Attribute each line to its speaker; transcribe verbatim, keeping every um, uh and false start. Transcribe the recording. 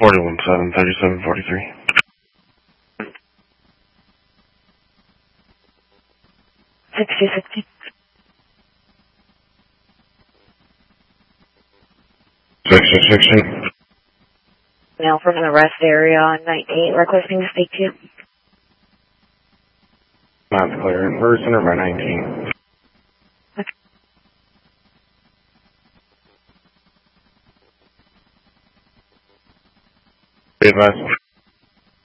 Speaker 1: forty-one seven, thirty-seven forty-three.
Speaker 2: sixty sixty.
Speaker 1: sixty sixty.
Speaker 2: Now from the rest area on nineteen, requesting to speak to you.
Speaker 1: Not clear. We're center by nineteen.
Speaker 2: Okay.
Speaker 1: Be advised.